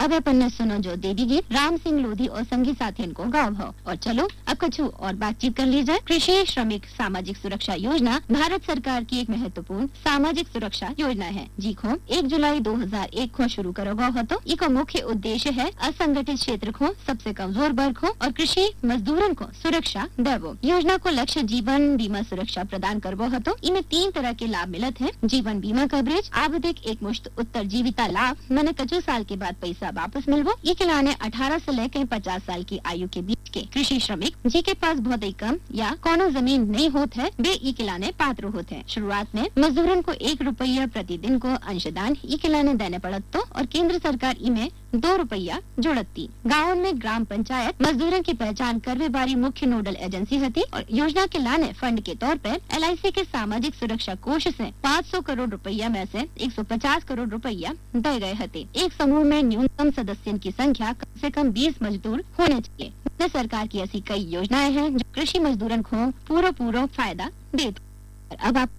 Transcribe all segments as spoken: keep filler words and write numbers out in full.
अब अपन ने सुनो जो देवी गीत राम सिंह लोधी और संगी साथियों को गाँव भाव। और चलो अब कछु और बातचीत कर ली जाए। कृषि श्रमिक सामाजिक सुरक्षा योजना भारत सरकार की एक महत्वपूर्ण सामाजिक सुरक्षा योजना है। जी को एक जुलाई दो हजार एक को शुरू करो गो हो। इको मुख्य उद्देश्य है असंगठित क्षेत्र को, सबसे कमजोर वर्ग को और कृषि मजदूरन को सुरक्षा देवो। योजना को लक्ष्य जीवन बीमा सुरक्षा प्रदान करवो हतो। इनमें तीन तरह के लाभ मिलत हैं। जीवन बीमा कवरेज, आवधिक एक मुश्त उत्तरजीविता लाभ, मैंने कचू साल के बाद पैसा वापस मिलवो। ये खिलाने अठारह से लेकर पचास साल की आयु के बीच के कृषि श्रमिक जी के पास बहुत ही कम या कोनो जमीन नहीं होत है, वे ई खिलाने पात्र होते हैं। शुरुआत में मजदूरन को एक रुपया प्रतिदिन को अंशदान ई खिलाने देने पड़त तो और केंद्र सरकार इमे दो रुपया जोड़ती। गाँव में ग्राम पंचायत मजदूरों की पहचान करवे वाली मुख्य नोडल एजेंसी थी और योजना के लाने फंड के तौर पर एल आई सी के सामाजिक सुरक्षा कोष से पाँच सौ करोड़ रुपया में से एक सौ पचास करोड़ रुपया दे गए थे। एक समूह में न्यूनतम सदस्यों की संख्या कम से कम बीस मजदूर होने चाहिए। सरकार की ऐसी कई योजनाएं हैं जो कृषि मजदूरन को पूरा पूरा फायदा देती। अब आप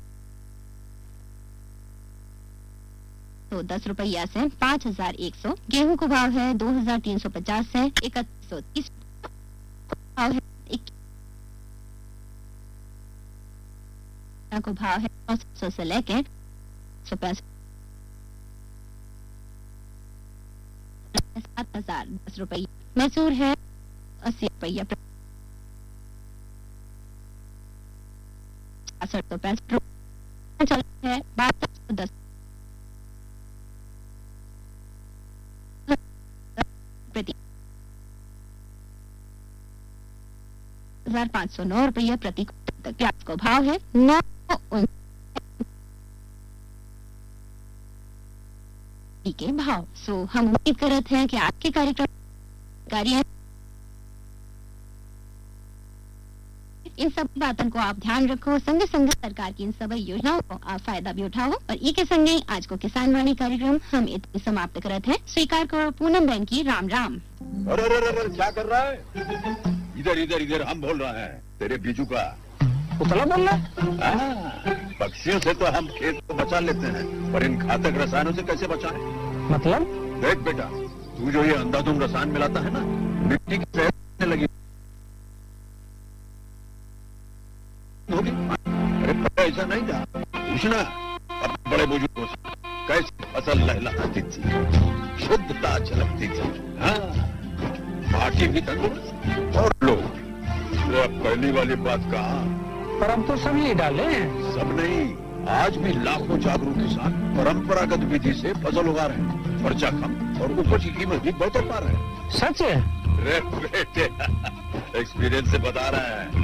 तो दस रुपया से पाँच हजार एक सौ, गेहूं को भाव है दो हजार तीन सौ पचास से इकतीस सौ तीस भाव है, को भाव है नौ सौ से लेके सौ पैंसठ सात हजार दस रुपये। मसूर है अस्सी रुपया छियासठ सौ पैंसठ रुपये चल है बहत्तर सौ दस प्रति हजार पाँच सौ नौ रुपया प्रति क्विंटल। प्याज को भाव है नौ के भाव। सो हम उम्मीद करते हैं कि आपके कार्यक्रम कार्य इन सब बातों को आप ध्यान रखो। संगे संगे सरकार की इन सभी योजनाओं को आप फायदा भी उठाओ। और ई के संगे आज को किसान वाणी कार्यक्रम हम इतनी समाप्त करते हैं। स्वीकार करो पूनम बहन की राम राम। अरे अरे अरे क्या कर रहा है? इधर इधर इधर हम बोल रहे हैं तेरे बीजू का पुतला बोल रहा है। पक्षियों से तो हम खेत को बचा लेते हैं, पर इन घातक रसायनों से कैसे बचाएं? मतलब? देख बेटा, तू जो ये अंधाधुंध रसायन मिलाता है ना, मिट्टी की सेहत लगी होगी। अरे पता ऐसा नहीं था, पूछना अब बड़े बुजुर्गों से कैसे फसल लहलहाती थी, शुद्धता झलकती थी। हाँ, माटी भी तंदुरुस्त और लोग तो अब पहली वाली बात कहा। पर अब तो सब ये डाले हैं। सब नहीं, आज भी लाखों जागरूक किसान परंपरागत विधि से फसल उगा रहे हैं। खर्चा कम और उपज की कीमत भी बेहतर पा रहे हैं। सच है? रे बेटे, एक्सपीरियंस से बता रहा है।